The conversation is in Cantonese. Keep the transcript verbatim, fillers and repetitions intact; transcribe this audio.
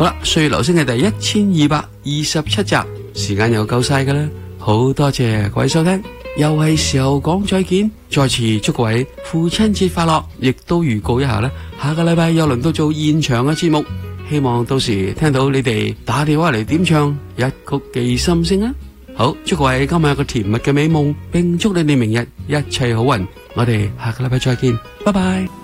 好啦，歲月留聲嘅第一千二百二十七集，時間又夠晒噶啦，好多謝各位收聽，又係時候講再見，再次祝各位父親節快樂，亦都預告一下啦，下個禮拜又輪到做現場嘅節目，希望到時聽到你哋打電話嚟點唱一曲寄心聲啊！好，祝各位今晚有個甜蜜嘅美夢，並祝你哋明日一切好運，我哋下個禮拜再見，拜拜。